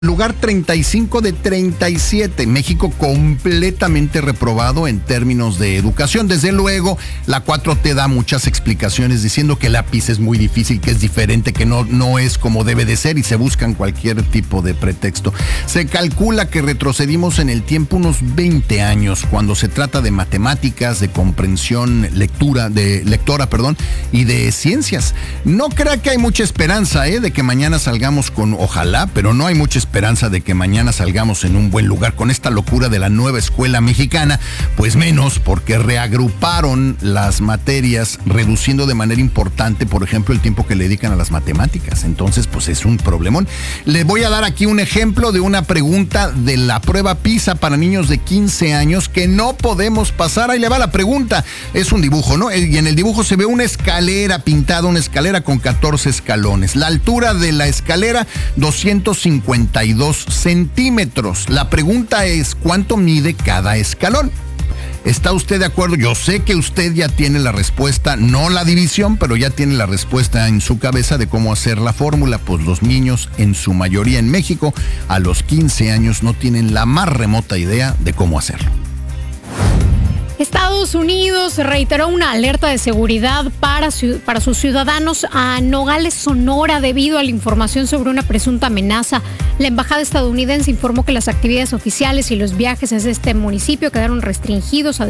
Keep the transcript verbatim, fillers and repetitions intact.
Lugar treinta y cinco de treinta y siete, México completamente reprobado en términos de educación. Desde luego, la cuatro T da muchas explicaciones diciendo que la PISA es muy difícil, que es diferente, que no, no es como debe de ser y se buscan cualquier tipo de pretexto. Se calcula que retrocedimos en el tiempo unos veinte años cuando se trata de matemáticas, de comprensión, lectura, de lectora, perdón, y de ciencias. No crea que hay mucha esperanza, ¿eh? de que mañana salgamos con, ojalá, pero no hay mucha esperanza. esperanza de que mañana salgamos en un buen lugar con esta locura de la nueva escuela mexicana, pues menos porque reagruparon las materias, reduciendo de manera importante, por ejemplo, el tiempo que le dedican a las matemáticas. Entonces, pues es un problemón. Le voy a dar aquí un ejemplo de una pregunta de la prueba PISA para niños de quince años que no podemos pasar. Ahí le va la pregunta. Es un dibujo, ¿no? Y en el dibujo se ve una escalera pintada, una escalera con catorce escalones. La altura de la escalera, doscientos cincuenta y dos centímetros. La pregunta es, ¿cuánto mide cada escalón? ¿Está usted de acuerdo? Yo sé que usted ya tiene la respuesta, no la división, pero ya tiene la respuesta en su cabeza de cómo hacer la fórmula. Pues los niños, en su mayoría en México, a los quince años no tienen la más remota idea de cómo hacerlo. Estados Unidos reiteró una alerta de seguridad para, para sus ciudadanos a Nogales, Sonora, debido a la información sobre una presunta amenaza. La embajada estadounidense informó que las actividades oficiales y los viajes hacia este municipio quedaron restringidos a